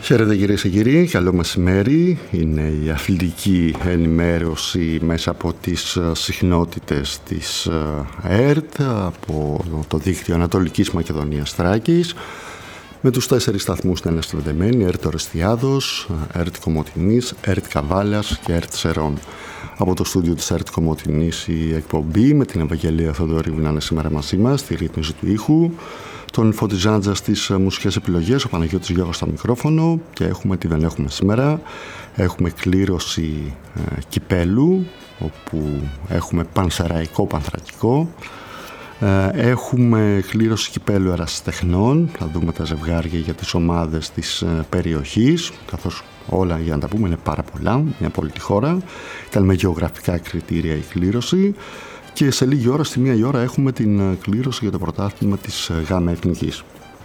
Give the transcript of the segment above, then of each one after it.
Χαίρετε κυρίες και κύριοι, καλό μεσημέρι. Είναι η αθλητική ενημέρωση μέσα από τις συχνότητες της ΕΡΤ, από το δίκτυο Ανατολικής Μακεδονίας Θράκης, με τους 4 σταθμούς στην ενστρατεμένη: ΕΡΤ Ορεστιάδος, ΕΡΤ Κομοτηνής, ΕΡΤ Καβάλας και ΕΡΤ Σερών. Από το στούντιο της ΕΡΤ Κομοτηνής η εκπομπή με την Ευαγγελία Θοδωρή να είναι σήμερα μαζί μας στη ρύθμιση του ήχου, τον Φωτιζάντζα στις μουσικές επιλογές, ο Παναγιώτης Γιώργος στο μικρόφωνο, και έχουμε τι δεν έχουμε σήμερα. Έχουμε κλήρωση κυπέλου, όπου έχουμε πανσεραϊκό πανθρακικό. Έχουμε κλήρωση κυπέλου ερασιτεχνών, θα δούμε τα ζευγάρια για τις ομάδες της περιοχής, καθώς όλα, για να τα πούμε, είναι πάρα πολλά, μια πολιτική χώρα. Ήταν με γεωγραφικά κριτήρια η κλήρωση. Και σε λίγη ώρα, στη 1 η ώρα, έχουμε την κλήρωση για το πρωτάθλημα της ΓΑΜΑ Εθνικής.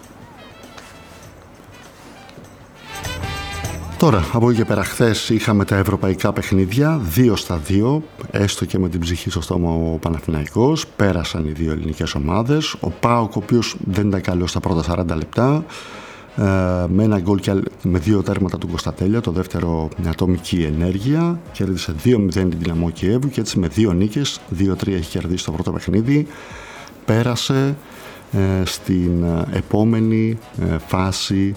Τώρα, από εκεί και πέρα, χθες είχαμε τα ευρωπαϊκά παιχνίδια, 2-2, έστω και με την ψυχή στο στόμα ο Παναθηναϊκός. Πέρασαν οι δύο ελληνικές ομάδες. Ο ΠΑΟΚ, ο οποίος δεν ήταν καλός στα πρώτα 40 λεπτά, με ένα γκολ και με 2 τέρματα του Κωνσταντέλια, το δεύτερο μια ατομική ενέργεια, κέρδισε 2-0 την Δυναμό Κιέβου και έτσι με 2 νίκες, 2-3 έχει κερδίσει το πρώτο παιχνίδι. Πέρασε στην επόμενη φάση,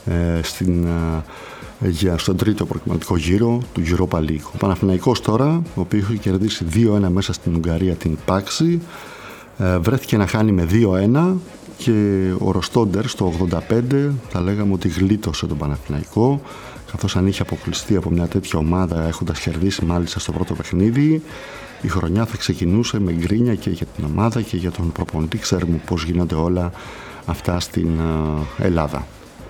στον τρίτο προκριματικό γύρο του Europa League. Ο Παναθηναϊκός τώρα, ο οποίος έχει κερδίσει 2-1 μέσα στην Ουγγαρία την Πάξη, βρέθηκε να χάνει με 2-1 και ο Ροστόντερ στο 85 θα λέγαμε ότι γλίτωσε τον Παναθηναϊκό, καθώς αν είχε αποκλειστεί από μια τέτοια ομάδα έχοντας κερδίσει μάλιστα στο πρώτο παιχνίδι, η χρονιά θα ξεκινούσε με γκρίνια και για την ομάδα και για τον προπονητή. Ξέρουμε πώς γίνονται όλα αυτά στην Ελλάδα.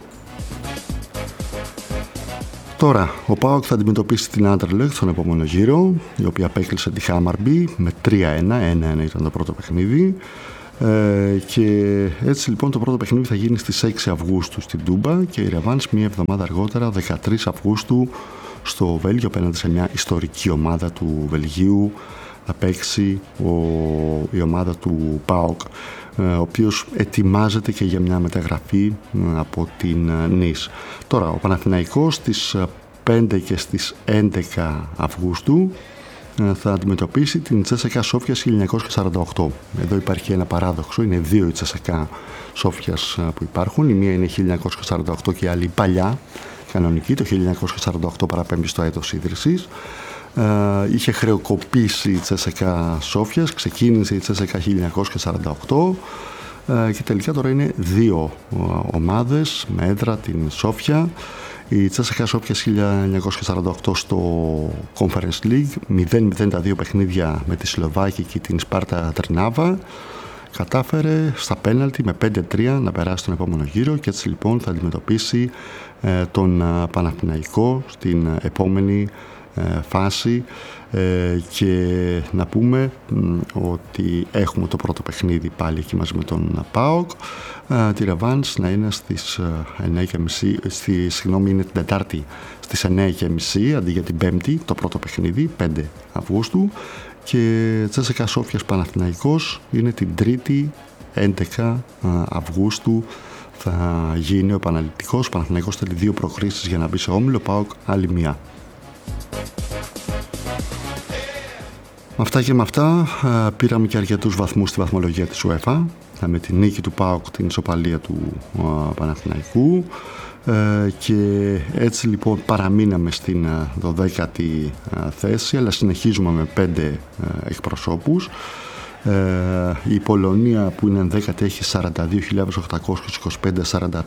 Τώρα, ο ΠΑΟΚ θα αντιμετωπίσει την Άντερλεχτ στον επόμενο γύρο, η οποία απέκλεισε τη Χάμαρμπι με 3-1, 1-1 ήταν το πρώτο παιχνίδι. Και έτσι λοιπόν το πρώτο παιχνίδι θα γίνει στις 6 Αυγούστου στην Τούμπα και η ρεβάνς μία εβδομάδα αργότερα, 13 Αυγούστου, στο Βέλγιο, απέναντι σε μια ιστορική ομάδα του Βελγίου. Θα παίξει η ομάδα του ΠΑΟΚ, ο οποίος ετοιμάζεται και για μια μεταγραφή από την Νις. Τώρα, ο Παναθηναϊκός στις 5 και στις 11 Αυγούστου θα αντιμετωπίσει την Τσέσσεκα Σόφιας 1948. Εδώ υπάρχει ένα παράδοξο, είναι 2 οι Τσέσσεκα Σόφιας που υπάρχουν. Η μία είναι 1948 και η άλλη παλιά, κανονική. Το 1948 παραπέμπει στο έτος ίδρυσης. Είχε χρεοκοπήσει η Τσέσσεκα Σόφιας, ξεκίνησε η Τσέσσεκα 1948 και τελικά τώρα είναι 2 ομάδες με έδρα την Σόφια. Η Τσέσσεκα Σόφια 1948 στο Conference League, 0-0 τα 2 παιχνίδια με τη Σλοβάκη και την Σπάρτα Τρινάβα. Κατάφερε στα πέναλτι με 5-3 να περάσει τον επόμενο γύρο και έτσι λοιπόν θα αντιμετωπίσει τον Παναθηναϊκό στην επόμενη φάση. Και να πούμε ότι έχουμε το πρώτο παιχνίδι πάλι εκεί μαζί με τον ΠΑΟΚ. Τη ρεβάνς να είναι στις 9.30, είναι την Τετάρτη στις 9.30 αντί για την Πέμπτη, το πρώτο παιχνίδι 5 Αυγούστου, και Τσέσσεκα Σόφιας Παναθηναϊκός είναι την Τρίτη 11 Αυγούστου. Θα γίνει ο επαναληπτικός. Ο Παναθηναϊκός θέλει 2 προκρίσεις για να μπει σε όμιλο, ΠΑΟΚ άλλη μία. Αυτά και με αυτά πήραμε και αρκετούς βαθμούς στη βαθμολογία της UEFA, με τη νίκη του ΠΑΟΚ, την ισοπαλία του Παναθηναϊκού, και έτσι λοιπόν παραμείναμε στην 12η θέση, αλλά συνεχίζουμε με 5 εκπροσώπους. Η Πολωνία που είναι 10η έχει 42.825,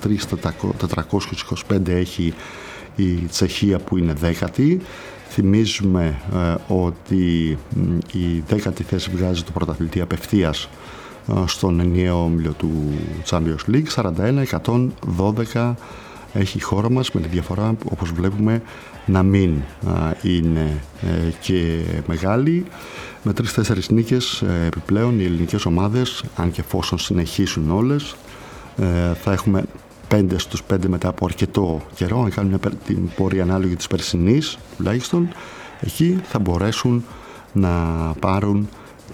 43.425 έχει η Τσεχία που είναι 10η. Θυμίζουμε ότι η 10η θέση βγάζει το πρωταθλητή απευθείας στον ενιαίο όμιλο του Champions League. 41-112 έχει η χώρα μας, με τη διαφορά, όπως βλέπουμε, να μην είναι και μεγάλη. Με 3-4 νίκες επιπλέον οι ελληνικές ομάδες, αν και εφόσον συνεχίσουν όλες, θα έχουμε 5 στους 5 μετά από αρκετό καιρό. Αν κάνουν την πορεία ανάλογη της περσινής τουλάχιστον, εκεί θα μπορέσουν να πάρουν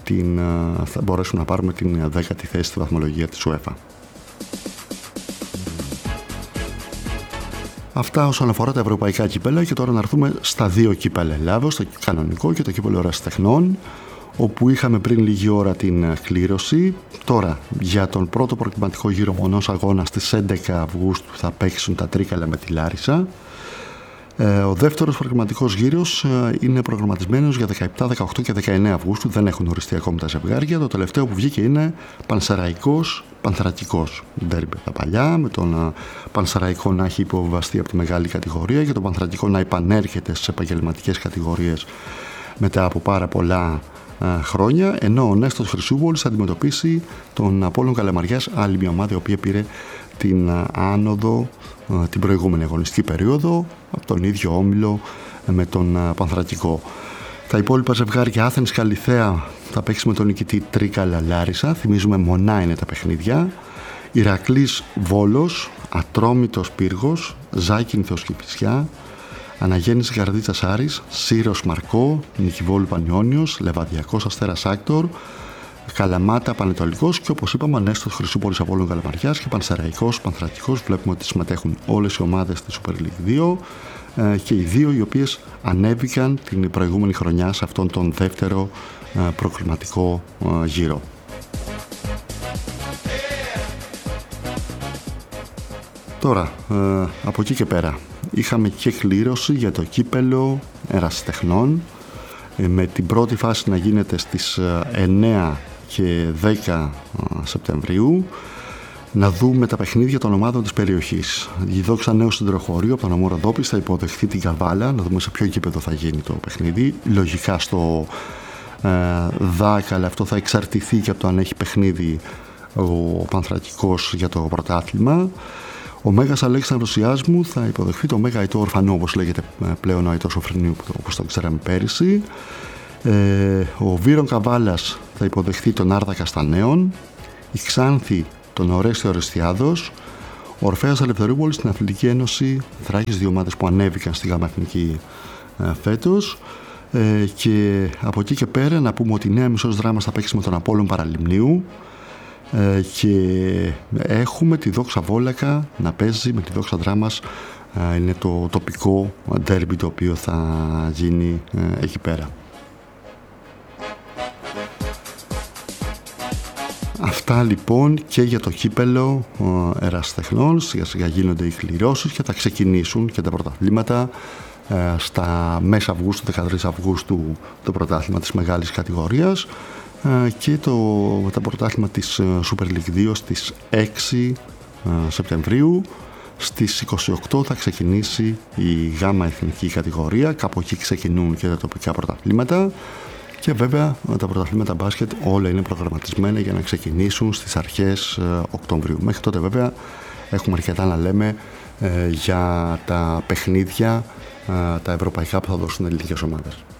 την 10η θέση στη βαθμολογία της UEFA. Αυτά όσον αφορά τα ευρωπαϊκά κύπελα, και τώρα να έρθουμε στα δύο κύπελα Ελλάδος, το κανονικό και το κύπελο Ερασιτεχνών, όπου είχαμε πριν λίγη ώρα την κλήρωση. Τώρα για τον πρώτο προκριματικό γύρο μονός αγώνα στις 11 Αυγούστου θα παίξουν τα Τρίκαλα με τη Λάρισα. Ο δεύτερος προγραμματικός γύρος είναι προγραμματισμένος για 17, 18 και 19 Αυγούστου. Δεν έχουν οριστεί ακόμη τα ζευγάρια. Το τελευταίο που βγήκε είναι Πανσεραϊκός Πανθρακικός ντέρμπι τα παλιά, με τον Πανσεραϊκό να έχει υποβιβαστεί από τη μεγάλη κατηγορία και τον Πανθρακικό να επανέρχεται στις επαγγελματικές κατηγορίες μετά από πάρα πολλά χρόνια, ενώ ο Νέστος Χρυσούβολης θα αντιμετωπίσει τον Απόλλων Καλαμαριάς, άλλη μια ομάδα η οποία πήρε την άνοδο την προηγούμενη αγωνιστική περίοδο από τον ίδιο όμιλο με τον Πανθρακικό. Τα υπόλοιπα ζευγάρια, Άθενς Καλιθέα θα παίξει με τον νικητή Τρίκαλα Λάρισα, θυμίζουμε μονά είναι τα παιχνίδια. Ηρακλής Βόλος, Ατρόμητος Πύργος, Ζάκυνθος Κηφισιά, Αναγέννης Γαρδίτσας Άρης, Σύρος Μαρκό, Νικηβόλου Πανιόνιος, Λεβαδιακός Αστέρας Άκτορ, Καλαμάτα Πανετολικός και όπως είπαμε Ανέστος Χρυσούπολης Απόλλων Καλαμαριάς και Πανσεραϊκός Πανθρακικός. Βλέπουμε ότι συμμετέχουν όλες οι ομάδες στη Super League 2 και οι δύο οι οποίες ανέβηκαν την προηγούμενη χρονιά σε αυτόν τον δεύτερο προκριματικό γύρο. Τώρα, από εκεί και πέρα είχαμε και κλήρωση για το κύπελο Ερασιτεχνών, με την πρώτη φάση να γίνεται στις 9 και 10 Σεπτεμβρίου. Να δούμε τα παιχνίδια των ομάδων της περιοχής. Η Δόξα Νέο Συντροχωρίου από τον Νομό Ροδόπης θα υποδεχθεί την Καβάλα, να δούμε σε ποιο γήπεδο θα γίνει το παιχνίδι. Λογικά στο ΔΑΚ, αλλά αυτό θα εξαρτηθεί και από το αν έχει παιχνίδι ο Πανθρακικός για το πρωτάθλημα. Ο Μέγας Αλέξανδρος Ιάσμου θα υποδεχθεί το Μέγα Αητό Ορφανό, όπως λέγεται πλέον ο Αητός Σοφρενίου, όπως το ξέραμε πέρυσι. Ο Βύρον Καβάλας θα υποδεχθεί τον Άρδα Καστανέων. Η Ξάνθη τον Ορέστιο Ορεστιάδος. Ο Ορφέας Ελευθερούπολης στην Αθλητική Ένωση Θράκης, δύο ομάδες που ανέβηκαν στη Γάμα Εθνική φέτος. Και από εκεί και πέρα να πούμε ότι η Νέα Μισός Δράμας θα παίξει με τον Απόλλων Παραλιμνίου. Και έχουμε τη Δόξα Βόλακα να παίζει με τη Δόξα Δράμας. Είναι το τοπικό ντέρμπι το οποίο θα γίνει εκεί πέρα. Αυτά λοιπόν και για το κύπελο Ερασιτεχνών. Σιγά σιγά γίνονται οι κληρώσεις και θα ξεκινήσουν και τα πρωταθλήματα στα μέσα Αυγούστου, 13 Αυγούστου το πρωτάθλημα της μεγάλης κατηγορίας και το πρωτάθλημα της Super League 2 στις 6 Σεπτεμβρίου. Στις 28 θα ξεκινήσει η γάμα εθνική κατηγορία, κάπου εκεί ξεκινούν και τα τοπικά πρωταθλήματα και βέβαια τα πρωταθλήματα μπάσκετ όλα είναι προγραμματισμένα για να ξεκινήσουν στις αρχές Οκτωβρίου. Μέχρι τότε βέβαια έχουμε αρκετά να λέμε για τα παιχνίδια τα ευρωπαϊκά που θα δώσουν ελληνικές ομάδες.